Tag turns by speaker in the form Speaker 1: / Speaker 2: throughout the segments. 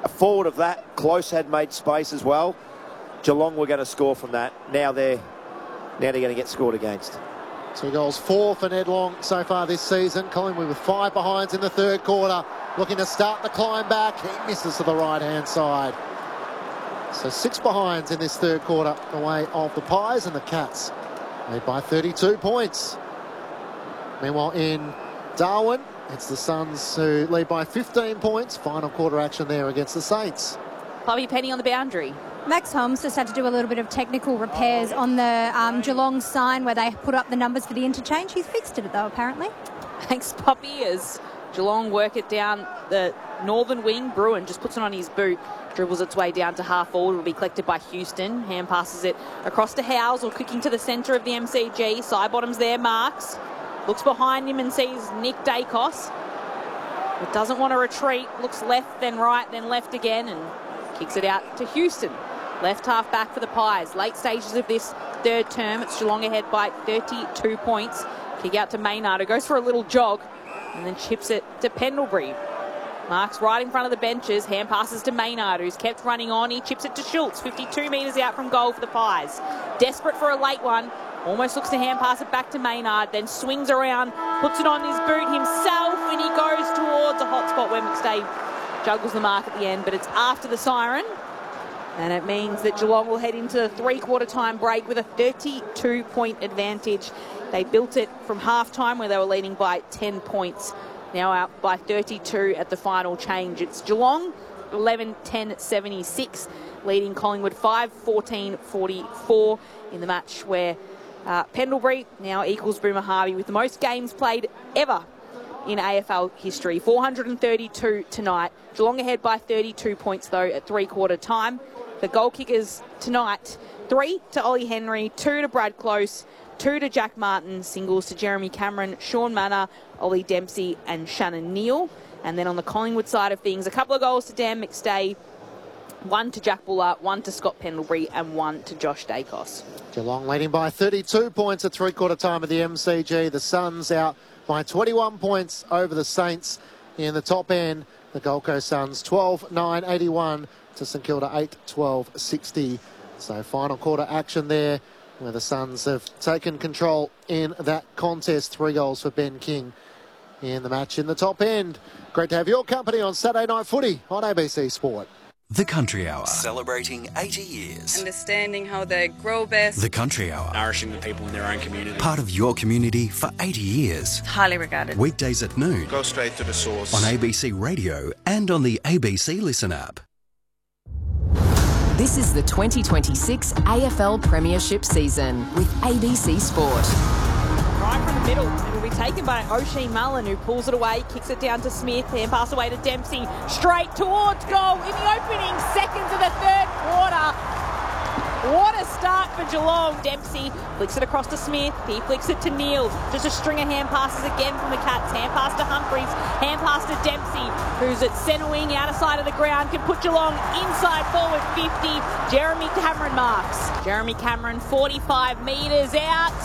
Speaker 1: forward of that, Close had made space as well. Geelong were going to score from that. Now they're going to get scored against.
Speaker 2: 2 goals, 4 for Ned Long so far this season. Collingwood with 5 behinds in the third quarter, looking to start the climb back. He misses to the right-hand side. So 6 behinds in this third quarter, the way of the Pies, and the Cats lead by 32 points. Meanwhile, in Darwin, it's the Suns who lead by 15 points. Final quarter action there against the Saints.
Speaker 3: Bobby Penny on the boundary.
Speaker 4: Max Holmes just had to do a little bit of technical repairs on the Geelong sign where they put up the numbers for the interchange. He's fixed it though, apparently.
Speaker 3: Thanks, Poppy, as Geelong work it down the northern wing. Bruin just puts it on his boot, dribbles its way down to half forward. Will be collected by Houston. Hand passes it across to Howes, or kicking to the centre of the MCG. Side bottoms there, Marks. Looks behind him and sees Nick Dacos. But doesn't want to retreat. Looks left, then right, then left again, and kicks it out to Houston. Left half back for the Pies. Late stages of this third term. It's Geelong ahead by 32 points. Kick out to Maynard, who goes for a little jog and then chips it to Pendlebury. Marks right in front of the benches. Hand passes to Maynard, who's kept running on. He chips it to Schultz, 52 metres out from goal for the Pies. Desperate for a late one. Almost looks to hand pass it back to Maynard, then swings around, puts it on his boot himself, and he goes towards a hot spot where McStay juggles the mark at the end, but it's after the siren. And it means that Geelong will head into the three-quarter time break with a 32-point advantage. They built it from half-time where they were leading by 10 points. Now out by 32 at the final change. It's Geelong 11-10-76, leading Collingwood 5-14-44 in the match where Pendlebury now equals Boomer Harvey with the most games played ever in AFL history. 432 tonight. Geelong ahead by 32 points, though, at three-quarter time. The goal kickers tonight, 3 to Ollie Henry, 2 to Brad Close, 2 to Jack Martin, singles to Jeremy Cameron, Sean Manor, Ollie Dempsey and Shannon Neal. And then on the Collingwood side of things, a couple of goals to Dan McStay, 1 to Jack Buller, 1 to Scott Pendlebury and 1 to Josh Dacos.
Speaker 2: Geelong leading by 32 points at three-quarter time of the MCG. The Suns out by 21 points over the Saints in the top end. The Gold Coast Suns 12-9-81 to St Kilda 8-12-60. So final quarter action there where the Suns have taken control in that contest. 3 goals for Ben King in the match in the top end. Great to have your company on Saturday Night Footy on ABC Sport.
Speaker 5: The Country Hour. Celebrating 80 years.
Speaker 6: Understanding how they grow best.
Speaker 5: The Country Hour.
Speaker 7: Nourishing the people in their own community.
Speaker 5: Part of your community for 80 years.
Speaker 6: Highly regarded.
Speaker 5: Weekdays at noon.
Speaker 7: Go straight to the source.
Speaker 5: On ABC Radio and on the ABC Listen app.
Speaker 8: This is the 2026 AFL Premiership season with ABC Sport.
Speaker 3: Right from the middle. It will be taken by Oisin Mullen, who pulls it away, kicks it down to Smith, and pass away to Dempsey. Straight towards goal in the opening seconds of the third quarter. What a start for Geelong. Dempsey flicks it across to Smith. He flicks it to Neal. Just a string of hand passes again from the Cats. Hand pass to Humphries. Hand pass to Dempsey, who's at centre wing, outer side of the ground, can put Geelong inside forward 50. Jeremy Cameron marks. Jeremy Cameron 45 metres out.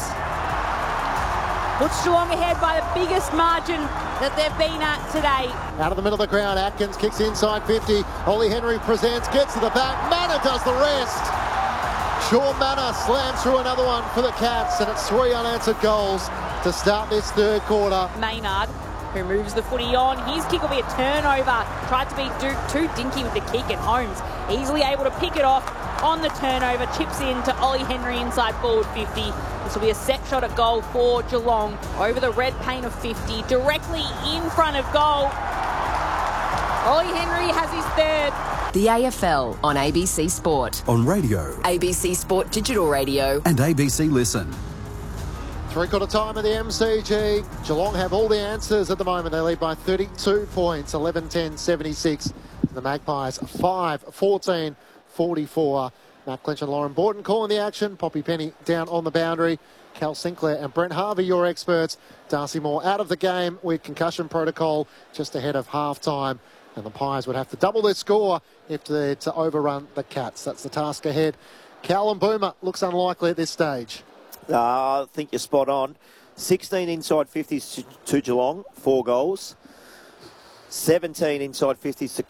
Speaker 3: Puts Geelong ahead by the biggest margin that they've been at today.
Speaker 2: Out of the middle of the ground, Atkins kicks inside 50. Ollie Henry presents, gets to the back. Manor does the rest. Sean Manor slams through another one for the Cats, and it's 3 unanswered goals to start this third quarter.
Speaker 3: Maynard, who moves the footy on. His kick will be a turnover. Tried to be too dinky with the kick, and Holmes easily able to pick it off on the turnover. Chips in to Ollie Henry inside forward 50. This will be a set shot at goal for Geelong over the red paint of 50, directly in front of goal. Ollie Henry has his third.
Speaker 8: The AFL on ABC Sport.
Speaker 5: On radio.
Speaker 8: ABC Sport Digital Radio.
Speaker 5: And ABC Listen.
Speaker 2: Three-quarter time of the MCG. Geelong have all the answers at the moment. They lead by 32 points, 11-10-76. The Magpies 5-14-44. Matt Clinch and Lauren Borton calling the action. Poppy Penny down on the boundary. Cal Sinclair and Brent Harvey, your experts. Darcy Moore out of the game with concussion protocol just ahead of half-time. And the Pies would have to double their score if they're to overrun the Cats. That's the task ahead. Callum Boomer looks unlikely at this stage.
Speaker 1: I think you're spot on. 16 inside 50s to Geelong, 4 goals. 17 inside 50s to